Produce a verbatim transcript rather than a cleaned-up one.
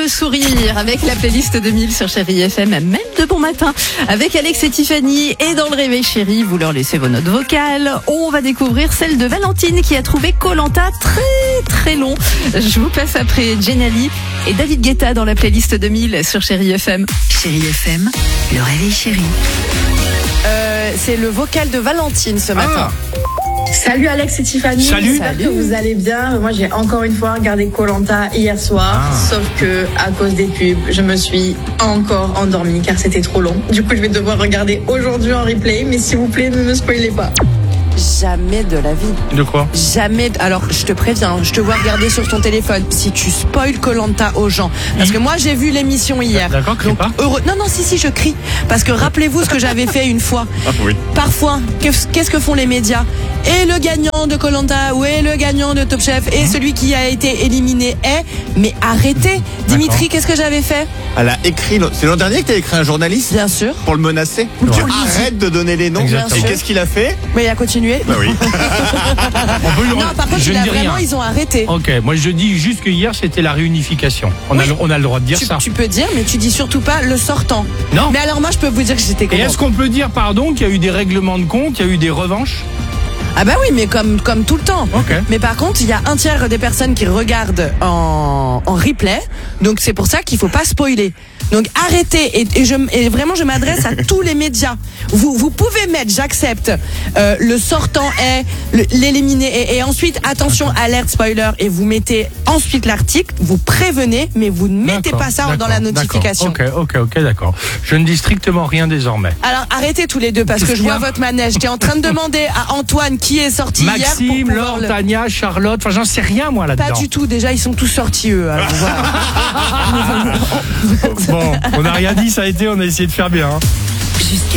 le sourire avec la playlist deux mille sur Chérie F M, même de bon matin avec Alex et Tiffany. Et dans le réveil chéri, vous leur laissez vos notes vocales. On va découvrir celle de Valentine qui a trouvé Koh-Lanta très très long. Je vous passe après Jenali et David Guetta dans la playlist deux mille sur Chérie F M. Chérie F M, le réveil chéri. Euh, c'est le vocal de Valentine ce matin. Ah. Salut Alex et Tiffany. Salut. J'espère que vous allez bien. Moi, j'ai encore une fois regardé Koh-Lanta hier soir, Ah. sauf que à cause des pubs, je me suis encore endormie car c'était trop long. Du coup, je vais devoir regarder aujourd'hui en replay, mais s'il vous plaît, ne me spoilez pas. Jamais de la vie. De quoi? Jamais. Alors, je te préviens, je te vois regarder sur ton téléphone. Si tu spoil Koh-Lanta aux gens, parce que moi j'ai vu l'émission hier. D'accord, crie Donc, pas. heureux. Non, non, si, si, je crie. Parce que rappelez-vous ce que j'avais fait une fois. Ah oui. Parfois, qu'est-ce qu'est-ce que font les médias? Et le gagnant de Koh-Lanta, ou est le gagnant de Top Chef, et celui qui a été éliminé est. Mais arrêtez, Dimitri, qu'est-ce que j'avais fait? Elle a écrit, c'est l'an dernier que t'as écrit un journaliste Bien sûr. pour le menacer. Ouais. Tu arrêtes de donner les noms. Exactement. Et qu'est-ce qu'il a fait? Mais il a continué. Bah oui. On peut lui- Non, par contre, je il ne a dis vraiment, rien. ils ont arrêté. Ok, moi je dis juste que hier c'était la réunification. On, a, Oui. le- on a le droit de dire Tu, ça. tu peux dire, mais tu dis surtout pas le sortant. Non. Mais alors moi, je peux vous dire que j'étais Et contente. est-ce qu'on peut dire, pardon, qu'il y a eu des règlements de compte, il y a eu des revanches? Ah bah oui, mais comme comme tout le temps. Ok. Mais par contre, il y a un tiers des personnes qui regardent en, en replay, donc c'est pour ça qu'il faut pas spoiler. Donc arrêtez et, et, je, et vraiment je m'adresse à tous les médias. Vous vous pouvez mettre, j'accepte, euh, le sortant est, le- l'éliminé est, et ensuite attention alerte spoiler et vous mettez ensuite l'article, vous prévenez, mais vous ne mettez D'accord, pas ça d'accord, dans la notification. d'accord. Ok, ok, ok, d'accord. Je ne dis strictement rien désormais. Alors arrêtez tous les deux parce Qu'est-ce que je qu'il y vois a votre manège. J'étais en train de demander à Antoine qui est sorti hier Maxime, pour pouvoir Laure, le... Tania, Charlotte, enfin j'en sais rien moi là-dedans. Pas du tout, déjà ils sont tous sortis eux. Alors, voilà. Bon, on n'a rien dit, ça a été, on a essayé de faire bien. hein. Jusqu'à